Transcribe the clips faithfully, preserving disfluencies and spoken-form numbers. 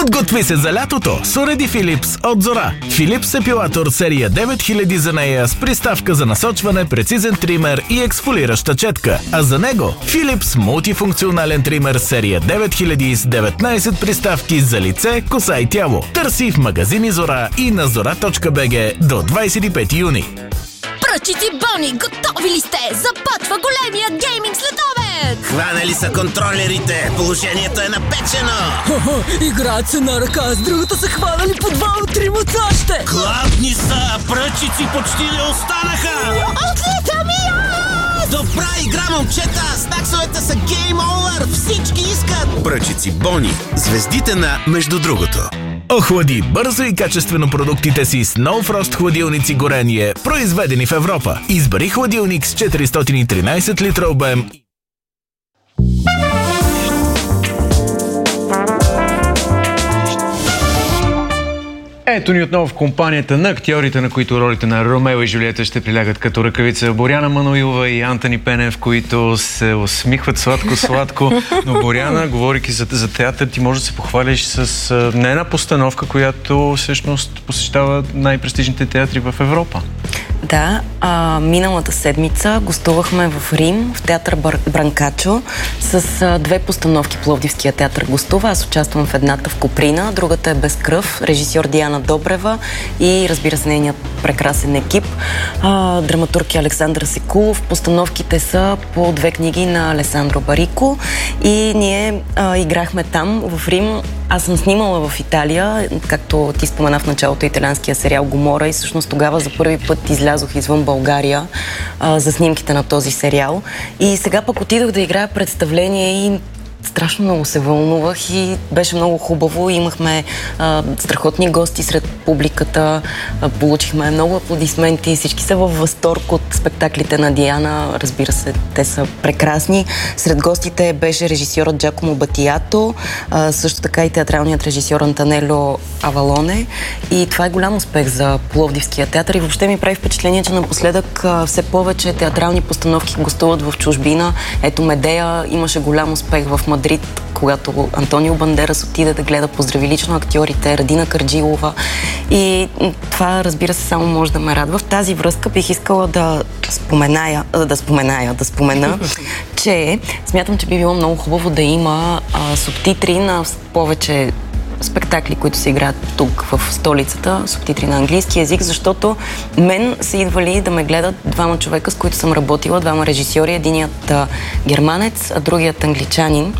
Подготви се за лятото с уреди Philips от Зора. Philips епилатор серия девет хиляди за нея с приставка за насочване, прецизен тример и ексфолираща четка. А за него Philips мултифункционален тример серия девет хиляди с деветнайсет приставки за лице, коса и тяло. Търси в магазини Зора и на зора точка би джи до двайсет и пети юни. Пръчици Бони, готови ли сте? Започва големия гейминг следобед! Хванали са контролерите! Положението е напечено! Хо-хо, играят се на ръка, с другата са хванали по два от трима още! Гладни са! Пръчици почти не останаха! Отлитам и аз! Добра игра, момчета! Снаксовете са гейм овър! Всички искат! Пръчици Бони. Звездите на между другото. Охлади бързо и качествено продуктите си с No Frost хладилници горение, произведени в Европа. Избери хладилник с четиристотин и тринайсет литра обем. Ето ни отново в компанията на актьорите, на които ролите на Ромео и Жулиета ще прилягат като ръкавица. Боряна Мануилова и Антони Пенев, които се усмихват сладко-сладко. Но Боряна, говорейки за, за театър, ти можеш да се похвалиш с а, не една постановка, която всъщност посещава най-престижните театри в Европа. Да, а, миналата седмица гостувахме в Рим, в театър Бар... Бранкачо, с а, две постановки. Пловдивския театър гостува. Аз участвам в едната в Куприна, другата е Без кръв, режисьор Диана Добрева и, разбира се, нейният прекрасен екип. А, драматург Александър Секулов. Постановките са по две книги на Алесандро Барико и ние а, играхме там, в Рим. Аз съм снимала в Италия, както ти спомена в началото, италианския сериал Гомора, и всъщност тогава за първи път излязох извън България а, за снимките на този сериал. И сега пък отидох да играя представление и страшно много се вълнувах и беше много хубаво. Имахме а, страхотни гости сред публиката, а, получихме много аплодисменти, всички са във възторг от спектаклите на Диана. Разбира се, те са прекрасни. Сред гостите беше режисьорът Джакомо Батиато, а, също така и театралният режисьор Антонело Авалоне. И това е голям успех за Пловдивския театър и въобще ми прави впечатление, че напоследък а, все повече театрални постановки гостуват в чужбина. Ето Медея имаше голям успех в Мадрид, когато Антонио Бандерас отиде да гледа, поздрави лично актьорите, Радина Карджилова, и това, разбира се, само може да ме радва. В тази връзка бих искала да споменая, да споменая, да спомена, че смятам, че би било много хубаво да има а, субтитри на повече спектакли, които се играят тук в столицата, субтитри на английски език, защото мен са идвали да ме гледат двама човека, с които съм работила, двама режисьори, единият а, германец, а другият англичанин.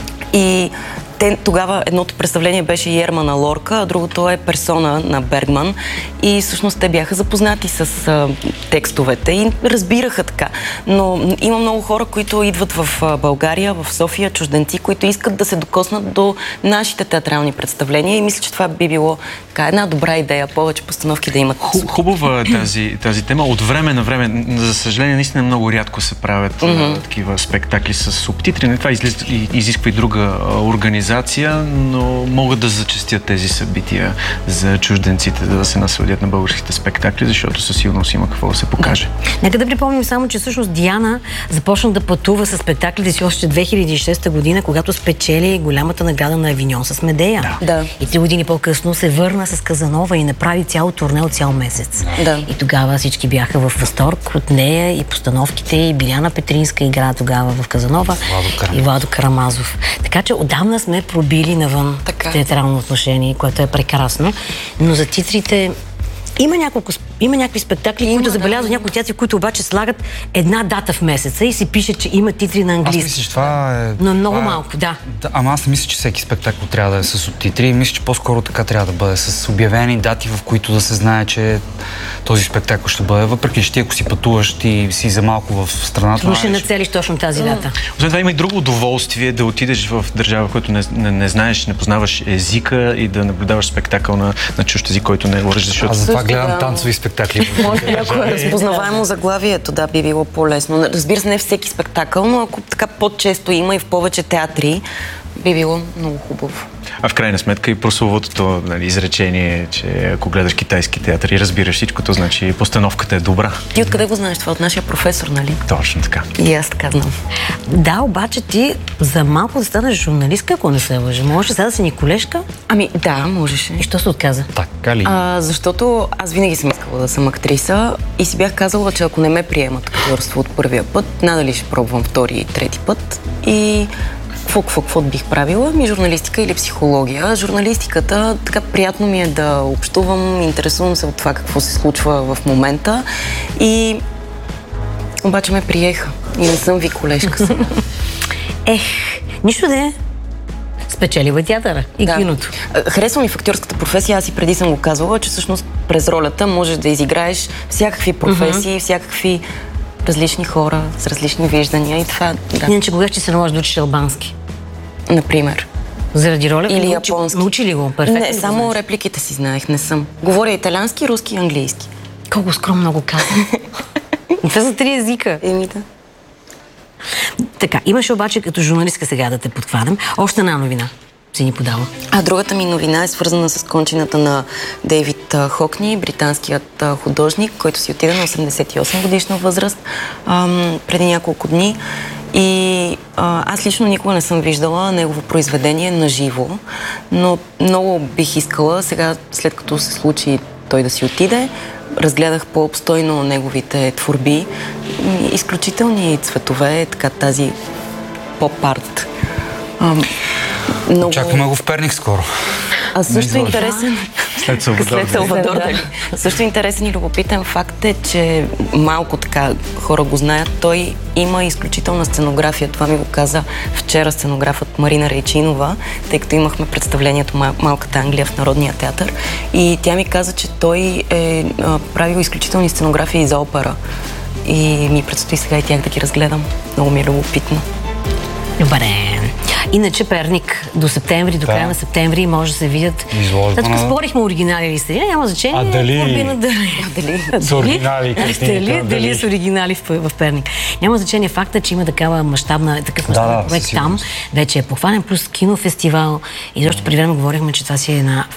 И те, тогава едното представление беше Йерма на Лорка, а другото е Персона на Бергман. И всъщност те бяха запознати с а, текстовете и разбираха така. Но има много хора, които идват в а, България, в София, чужденци, които искат да се докоснат до нашите театрални представления и мисля, че това би било така една добра идея, повече постановки да имат. Хубава е тази, тази тема. От време на време, за съжаление, наистина много рядко се правят mm-hmm. а, такива спектакли с субтитри. Това излиза, изисква и друга а, организация, но могат да зачестят тези събития за чужденците, да се насладят на българските спектакли, защото със сигурност има какво да се покаже. Да. Нека да припомним само, че всъщност Диана започна да пътува с спектаклите си още две хиляди и шеста година, когато спечели голямата награда на Авиньон с Медея. Да. Да. И три години по-късно се върна с Казанова и направи цяло турне от цял месец. Да. И тогава всички бяха в възторг от нея и постановките, и Биляна Петринска игра тогава в Казанова, и Владо Карамазов. Така че отдавна сме пробили навън в театрално отношение, което е прекрасно. Но за титрите има няколко, има някакви спектакли, има, които забелязват да, някои театри, които обаче слагат една дата в месеца и си пише, че има титри на английски. Аз мисля, че това е... Но много това е... малко, да. да. Ама аз не мисля, че всеки спектакъл трябва да е с субтитри. Мисля, че по-скоро така трябва да бъде, с обявени дати, в които да се знае, че този спектакъл ще бъде. Въпреки, че ти ако си пътуваш, ти си за малко в страната. Но ще нацелиш точно тази дата. Освен това има и друго удоволствие да отидеш в държава, която не, не, не знаеш, не познаваш езика и да наблюдаваш спектакъл на, на чужд език, който не говориш, защото... Аз за това гледам да... танцови спектакли. Може би, ако е разпознаваемо заглавието, да, би било по-лесно. Разбира се, не всеки спектакъл, но ако така по-често има и в повече театри, би било много хубаво. А в крайна сметка и прословутото, нали, изречение, че ако гледаш китайски театър и разбираш всичко, то значи постановката е добра. Ти откъде го знаеш това? От нашия професор, нали? Точно така. И аз така знам. Да, обаче ти за малко да станеш журналистка, ако не се лъжа. Можеш сега да си ни колежка? Ами да, можеше. И що се отказа? Така ли? А, защото аз винаги съм искала да съм актриса и си бях казала, че ако не ме приемат актьорство от първия път, надали ще пробвам втори и трети път. И какво, какво, какво бих правила? Ми журналистика или психология. Журналистиката, така приятно ми е да общувам, интересувам се от това какво се случва в момента и обаче ме приеха и не съм ви колежка сега. Ех, нищо не е. Спечелива театъра и да. киното. Харесва ми в актьорската професия, аз и преди съм го казвала, че всъщност през ролята можеш да изиграеш всякакви професии, uh-huh. всякакви различни хора с различни виждания и това, да. Иначе кога ще се наложи да учиш албански? Например. Заради роля? Или научи, японски. Научи ли го? Перфектно не, само знаеш? Репликите си знаех, не съм. Говоря италиански, руски и английски. Колко скромно го казвам. Това са три езика. Еми да. Така, имаше обаче като журналистка сега да те подхванем. Още една новина си ни подава. А другата ми новина е свързана с кончината на Дейвид Хокни, британският художник, който си отида на осемдесет и осем годишна възраст ам, преди няколко дни. И а, аз лично никога не съм виждала негово произведение на живо, но много бих искала сега, след като се случи той да си отиде, разгледах по-обстойно неговите творби. Изключителни цветове, така тази поп-арт. Много... Чакаме го в Перник скоро. А също интересен... След Салвадор. След Салвадор, дали. Също интересен и любопитен факт е, че малко така хора го знаят. Той има изключителна сценография. Това ми го каза вчера сценографът Марина Рейчинова, тъй като имахме представлението Малката Англия в Народния театър. И тя ми каза, че той е а, правил изключителни сценографии за опера. И ми предстои сега и тях да ги разгледам. Много ми е любопитно. Добре. Иначе Перник до септември, до да. края на септември може да се видят. След като спорихме оригинали или стерили, няма значение. А дали? А, дали? С оригинали. Дали, дали с оригинали в, в Перник. Няма значение факта, че има такава мащабна, такъв мащабен да, проект там. Вече е похвален, плюс кинофестивал. И защо преди време говорихме, че това си е една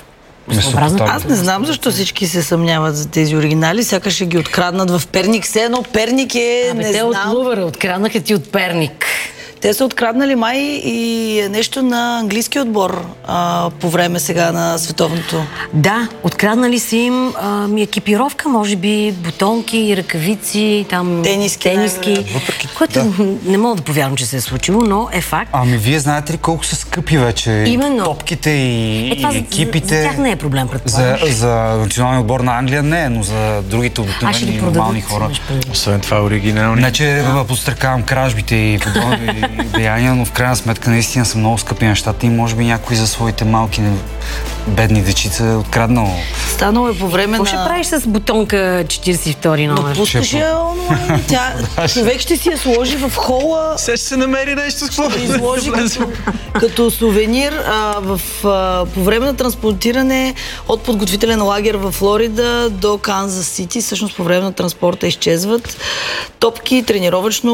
Аз не знам защо всички се съмняват за тези оригинали, сякаш ще ги откраднат в Перник. Все едно Перник е, Абе, не те знам. От Лувъра, откраднаха ти от Перник. Те са откраднали май и нещо на английски отбор а, по време сега на световното. Да, откраднали са им а, ми екипировка, може би бутонки, ръкавици, там тениски, тениски което да. не мога да повярвам, че се е случило, но е факт. Ами вие знаете ли колко са скъпи вече? Именно. Топките и, е, това, и екипите. За, за тях не е проблем, предполагам. За, за националния отбор на Англия не е, но за другите обикновени и нормални хора. Освен това оригинални. Не, че да. подстрекавам кражбите и подобни деяния, но в крайна сметка наистина са много скъпи нещата и може би някой за своите малки бедни дечица е откраднал. Станало е по време Какво на... ще правиш с бутонка четиридесет и втори номер? Но пускаш я онлайн. Тя... Човек ще си я сложи в хола. Се ще се намери нещо с какво. Ще изложи като, като сувенир а, в, а, по време на транспортиране от подготвителен лагер в Флорида до Канзас Сити. Всъщност по време на транспорта изчезват топки, тренировъчно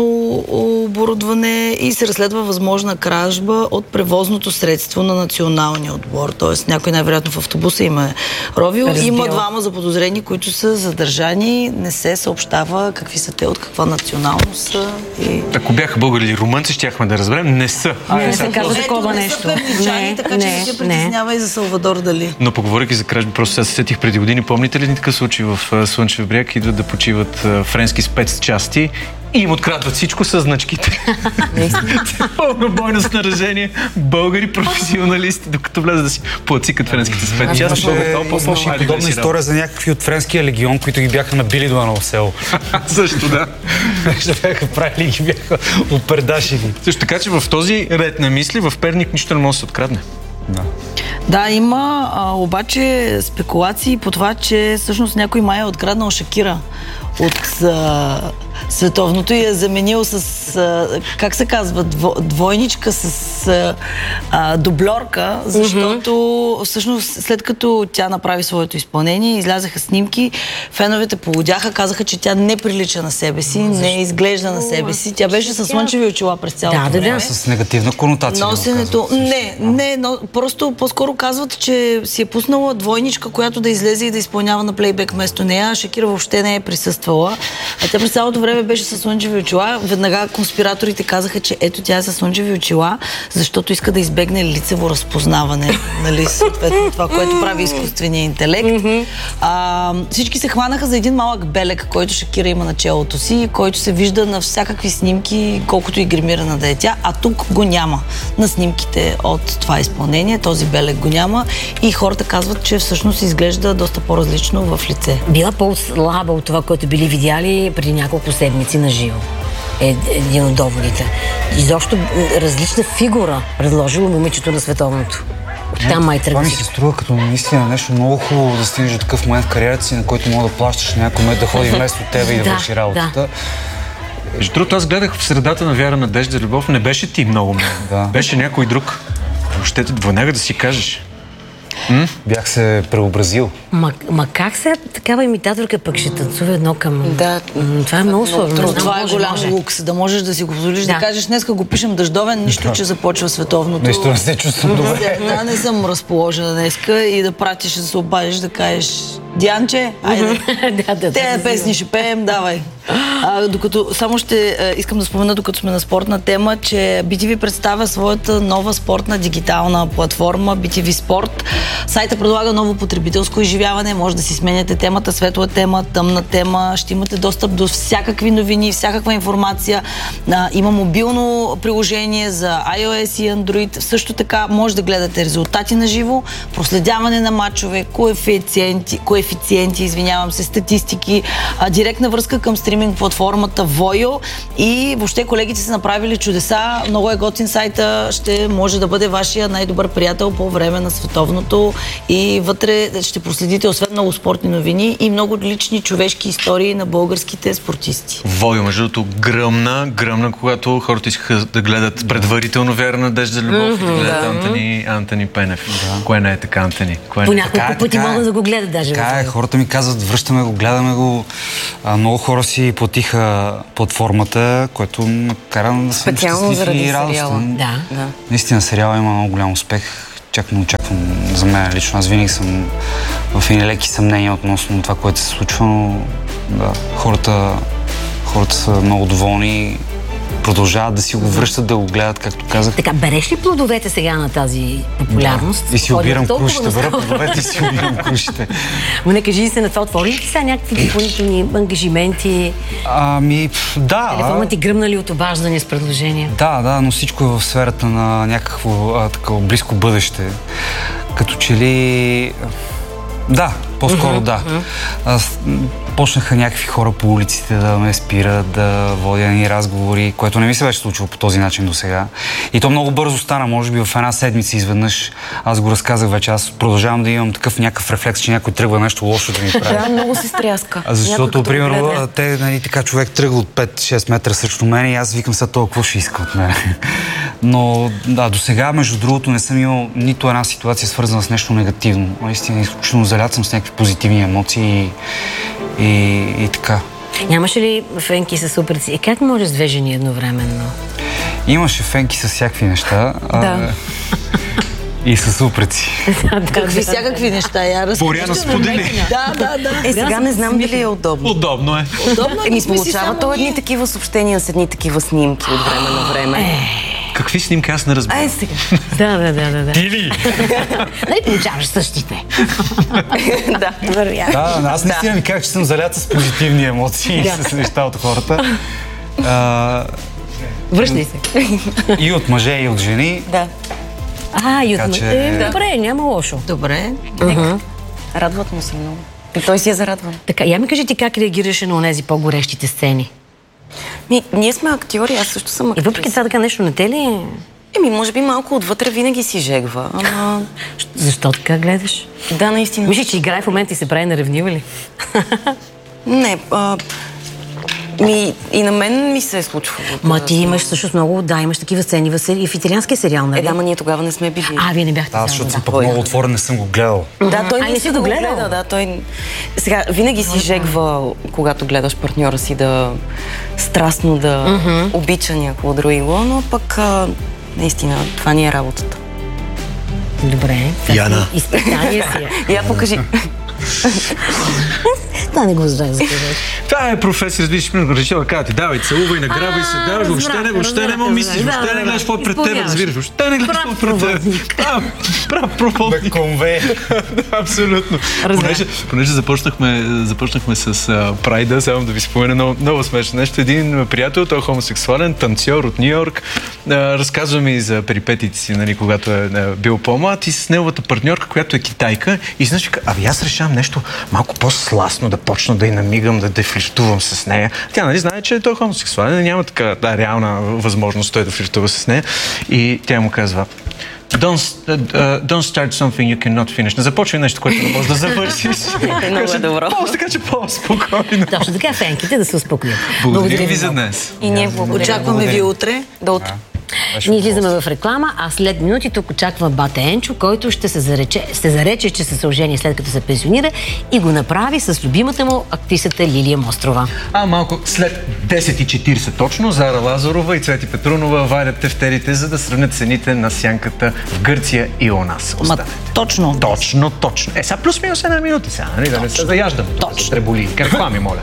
оборудване и се разследва възможна кражба от превозното средство на националния отбор. Тоест някой най-вероятно в автобуса има е ровил. Разбил. Има двама заподозрени, които са задържани. Не се съобщава какви са те, от каква националност са. И... Ако бяха българи или румънци, щяхме да разберем. Не са. А, не, не се казва такова нещо. Не, така че не се притеснява и за Салвадор Дали. Но поговорих и за кражби, просто сега се сетих преди години. Помните ли ни такъв случай в Слънчев бряг? Идват да почиват френски спецчасти и им открадват всичко с значките. Пълно бойно снаряжение, българи професионалисти, докато влязат да си плацикат френските спецчасти. Имаше подобна история за някакви от френския легион, които ги бяха набили до едно село. Също, да. Ще бяха правили и ги бяха опредашили. Също така, че в този ред на мисли в Перник нищо не може да се открадне. Да. Да, има а, обаче спекулации по това, че всъщност някой май е откраднал Шакира от а, световното и е заменил с, а, как се казва, дво, двойничка с а, а, дубльорка, защото mm-hmm. всъщност след като тя направи своето изпълнение, излязаха снимки, феновете полудяха, казаха, че тя не прилича на себе си, mm-hmm. не изглежда на себе си. Тя беше с слънчеви очила през цялото да, да, време. Да, с негативна конотация. Носенето... Не, не, но просто по-скоро казват, че си е пуснала двойничка, която да излезе и да изпълнява на плейбек вместо нея. Шакира въобще не е присъствала. А тя през цялото време беше с слънчеви очила. Веднага конспираторите казаха, че ето тя е с слънчеви очила, защото иска да избегне лицево разпознаване. Нали, съответно това, което прави изкуствения интелект. Mm-hmm. А, всички се хванаха за един малък белек, който Шакира има на челото си, който се вижда на всякакви снимки, колкото и гримирана да е тя, а тук го няма. На снимките от това изпълнение този белек го няма и хората казват, че всъщност изглежда доста по-различно в лице. Била по-слаба от това, което били видяли преди няколко седмици на живо. Е един от доводите. Изобщо различна фигура предложило момичето на световното. Там май това ми се струва като наистина нещо много хубаво да стигнеш до такъв момент в кариерата си, на който мога да плащаш някой мет да ходи вместо тебе и да, да върши работата. Да. Между другото, аз гледах в средата на Вяра, надежда, любов. Не беше ти много много. Да. Беше някой друг. Въобще веднага да си кажеш. М? Бях се преобразил. Ма, ма как сега такава имитаторка пък ще танцува едно към... Да. М, това е много сложно. Това е голям лукс, да можеш да си го позволиш, да, да кажеш, днеска го пишем дъждовен, нищо, че започва световното. Нищо не се чувствам добре. Да, не съм разположена днеска и да пратиш, да се обадиш, да кажеш, Дианче, айде, да, да, те да, песни ще пеем, давай. А, докато, само ще а, искам да спомена, докато сме на спортна тема, че би ти ви представя своята нова спортна дигитална платформа би ти ви Спорт. Сайта предлага ново потребителско изживяване, може да си сменяте темата, светла тема, тъмна тема, ще имате достъп до всякакви новини, всякаква информация. А, има мобилно приложение за iOS и Android. Също така може да гледате резултати на живо, проследяване на матчове, коефициенти, коефициенти, извинявам се, статистики, а, директна връзка към стриминг платформата Voyo и въобще колегите са направили чудеса. Много е готин сайта, ще може да бъде вашия най-добър приятел по време на световното и вътре ще проследите освен много спортни новини и много лични човешки истории на българските спортисти. Voyo, между другото, гръмна, гръмна, когато хората искаха да гледат предварително Вяра, надежда, любов mm-hmm, и да гледат да. Антони, Антони Пенев. Да. Кое не е така, Антони? Кое По не е няколко така? пъти могат да го гледат даже. Така е, хората ми казват, връщаме го, гледаме го. А, много хора си платиха платформата, което ме кара да съм щастлив и радостен. Да. Да. Наистина сериала има много голям успех. Чак не очаквам за мен лично. Аз винаги съм в едни леки съмнения относно това, което се случва, но да, хората, хората са много доволни. Продължават да си го връщат, да го гледат, както казах. Така, береш ли плодовете сега на тази популярност? Да. И си обирам крушите, бера плодовете и си обирам крушите. Но не кажи се на това, отвори ли ти сега някакви допълнителни ангажименти? Ами, да. Телефонът ти гръмна ли от обаждане с предложения? Да, да, но всичко е в сферата на някакво а, такова близко бъдеще. Като че ли... Да, по-скоро uh-huh, да. Uh-huh. Аз, почнаха някакви хора по улиците да ме спират, да водя ни разговори, което не ми се беше случило по този начин до сега. И то много бързо стана, може би в една седмица изведнъж. Аз го разказах вече, аз продължавам да имам такъв някакъв рефлекс, че някой тръгва нещо лошо да ми прави. Да, много се стряска. А защото, примерно, те, нали, така човек тръгва от пет-шест метра срещу мен и аз викам сега това, какво ще иска от мен. Но да, до сега, между другото, не съм имал нито една ситуация свързана с нещо негативно. Наистина, изключително залят съм с някакви позитивни емоции и, и, и така. Нямаше ли фенки с упреци? И как може с две жени едновременно? Имаше фенки с всякакви неща. Да. А, и с упреци. Какви всякакви неща? Я Боряна сподели. Да, да, да. Е, сега не знам дали е удобно. Удобно е. Удобно е. Ми получава то едни такива съобщения с едни такива снимки от време на време. Какви снимки? Аз не разбирам. Ай, сега. Да, да, да, да. Ти ли? Нали получаваш същите? Да, вероятно. Да, аз наистина ми казах, че съм залят с позитивни емоции и с неща от хората. Връщай се. И от мъже, и от жени. Да. А, и от мъже. Добре, няма лошо. Добре. Радват му се много. И той си е зарадван. Така, я ми кажи ти как реагираше на онези по-горещите сцени? Ми, ние сме актьори, аз също съм актриса. И въпреки това така нещо на те ли? Еми, може би малко отвътре винаги си жегва, ама... Защо така гледаш? Да, наистина. Мислиш, че играе в момента и се прави наревнива ли? Не, а... Ми, и на мен ми се е случвало. Ма ти имаш всъщност много, да, имаш такива сцени в, сери... в италианския сериал, нали? Е, да, ма ние тогава не сме били. А, вие не бяхте Аз, заедно, защото да. съм пък много отворен, не съм го гледал. Да, той А, не си го гледа. Да, той... Сега, винаги си жегва, когато гледаш партньора си да страстно да mm-hmm. обича някакво другило, но пък а, наистина това ни е работата. Добре. Яна. Изпитание си. Я покажи. Това не го знаех за кажеш. Това е професия, виж, решила да кажа ти, давай, целувай, награбай се, давай, въобще не, въобще не му мислиш, въобще не гледаш какво пред теб, разбираш, въобще не гледаш какво пред теб. Прав проводник. Конвейер. Абсолютно. Понеже, понеже започнахме, започнахме с Прайда, само да ви спомена много, много смешно нещо. Един приятел, той е хомосексуален, танцор от Ню Йорк, разказва ми за перипетите си, нали, когато е бил по-млад и с неговата партньорка, която е китайка, и значи вика, аби аз решавам нещо малко по-сластно, да почна да й намигам, да дефлиртувам с нея. Тя, нали, знае, че той е хомосексуален, няма така да, реална възможност той да флиртува с нея. И тя му казва, Don't, uh, don't start something you cannot finish. Не започвай нещо, което не можеш да завършиш. Много е добро. Така че по-спокойно. Точно така, фенките да се успокоят. Благодарим ви за днес. И ние благодарим. Очакваме ви утре. До утре. Ние излизаме в реклама, а след минути тук очаква бате Енчо, който ще се зарече, се зарече, че се ожени след като се пенсионира и го направи с любимата му актрисата Лилия Мострова. А малко след десет и четирийсет точно Зара Лазарова и Цвети Петрунова варят тефтерите, за да сравнят цените на сянката в Гърция и у нас. Ма, точно. Точно, точно. Е, сега плюс минус една минута сега, нали? Да не се заяждам. Точно. Треболи. Реклами, моля.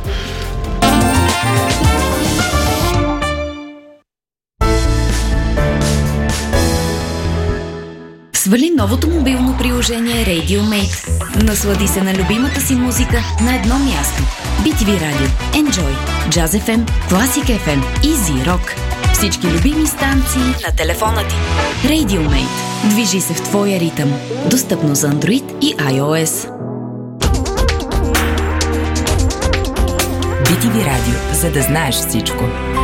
Свали новото мобилно приложение RadioMate. Наслади се на любимата си музика на едно място. би ти ви Radio, Enjoy, Jazz еф ем, Classic еф ем, Easy Rock. Всички любими станции на телефона ти. RadioMate. Движи се в твоя ритъм. Достъпно за Android и iOS. би ти ви Radio, за да знаеш всичко.